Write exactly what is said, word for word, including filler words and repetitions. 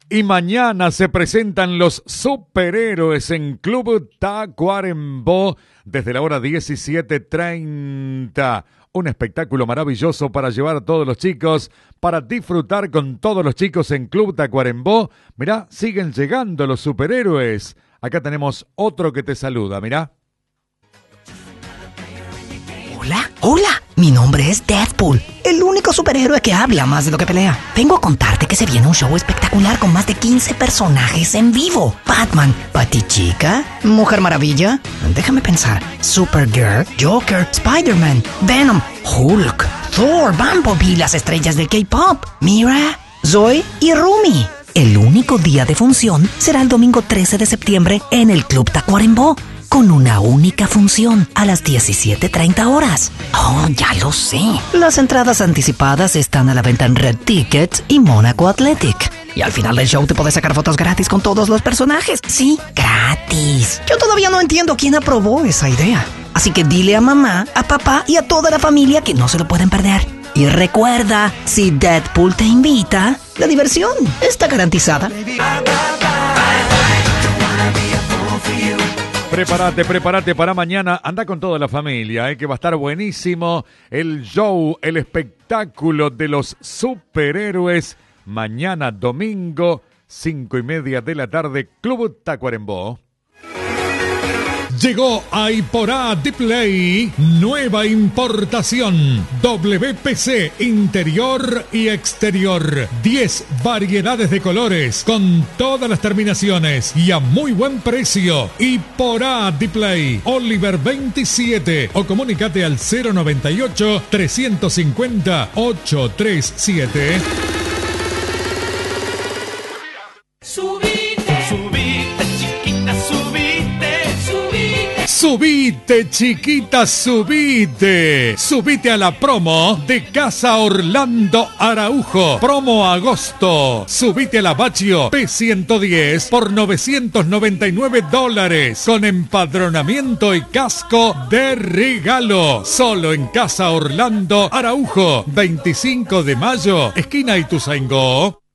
Y mañana se presentan los superhéroes en Club Tacuarembó desde la hora diecisiete treinta. Un espectáculo maravilloso para llevar a todos los chicos, para disfrutar con todos los chicos en Club Tacuarembó. Mirá, siguen llegando los superhéroes. Acá tenemos otro que te saluda, mirá. Hola, hola, mi nombre es Deadpool, el único superhéroe que habla más de lo que pelea. Vengo a contarte que se viene un show espectacular con más de quince personajes en vivo. Batman, Batichica, Mujer Maravilla, déjame pensar, Supergirl, Joker, Spider-Man, Venom, Hulk, Thor, Bumblebee, las estrellas del K-pop, Mira, Zoe y Rumi. El único día de función será el domingo trece de septiembre en el Club Tacuarembó, con una única función a las diecisiete treinta horas. Oh, ya lo sé. Las entradas anticipadas están a la venta en Red Tickets y Monaco Athletic. Y al final del show te puedes sacar fotos gratis con todos los personajes. Sí, gratis. Yo todavía no entiendo quién aprobó esa idea. Así que dile a mamá, a papá y a toda la familia que no se lo pueden perder. Y recuerda, si Deadpool te invita, la diversión está garantizada. Prepárate, prepárate para mañana. Anda con toda la familia, eh, que va a estar buenísimo el show, el espectáculo de los superhéroes. Mañana domingo, cinco y media de la tarde, Club Tacuarembó. Llegó a Iporá Display, nueva importación, W P C interior y exterior, diez variedades de colores con todas las terminaciones y a muy buen precio. Iporá Display, Oliver veintisiete o comunícate al cero noventa y ocho, trescientos cincuenta, ochocientos treinta y siete. Subite, chiquita, subite. Subite a la promo de Casa Orlando Araujo. Promo agosto. Subite a la Baccio P ciento diez por novecientos noventa y nueve dólares. Con empadronamiento y casco de regalo. Solo en Casa Orlando Araujo. veinticinco de mayo, esquina Ituzaingó.